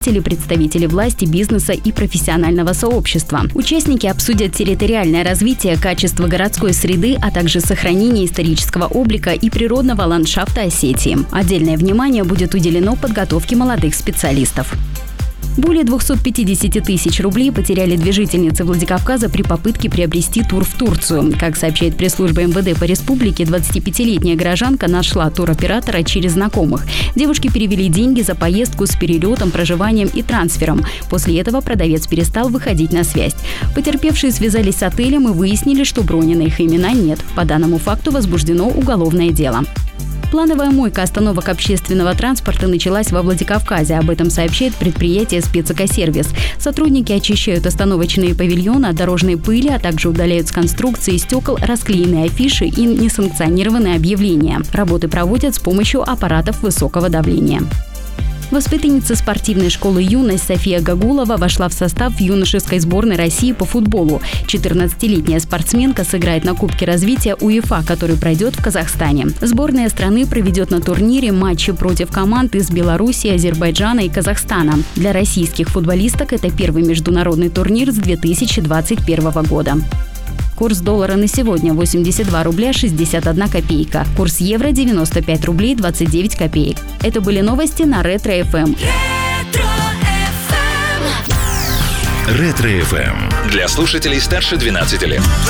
представители власти, бизнеса и профессионального сообщества. Участники обсудят территориальное развитие, качество городской среды, а также сохранение исторического облика и природного ландшафта Осетии. Отдельное внимание будет уделено подготовке молодых специалистов. Более 250 тысяч рублей потеряли две жительницы Владикавказа при попытке приобрести тур в Турцию. Как сообщает пресс-служба МВД по республике, 25-летняя горожанка нашла туроператора через знакомых. Девушки перевели деньги за поездку с перелетом, проживанием и трансфером. После этого продавец перестал выходить на связь. Потерпевшие связались с отелем и выяснили, что брони на их имена нет. По данному факту возбуждено уголовное дело. Плановая мойка остановок общественного транспорта началась во Владикавказе. Об этом сообщает предприятие «Спецэкосервис». Сотрудники очищают остановочные павильоны от дорожной пыли, а также удаляют с конструкции стекол расклеенные афиши и несанкционированные объявления. Работы проводят с помощью аппаратов высокого давления. Воспитанница спортивной школы «Юность» София Гагулова вошла в состав юношеской сборной России по футболу. 14-летняя спортсменка сыграет на Кубке развития УЕФА, который пройдет в Казахстане. Сборная страны проведет на турнире матчи против команд из Беларуси, Азербайджана и Казахстана. Для российских футболисток это первый международный турнир с 2021 года. Курс доллара на сегодня 82 рубля 61 копейка. Курс евро 95 рублей 29 копеек. Это были новости на Ретро-ФМ. Ретро-ФМ. Для слушателей старше 12 лет.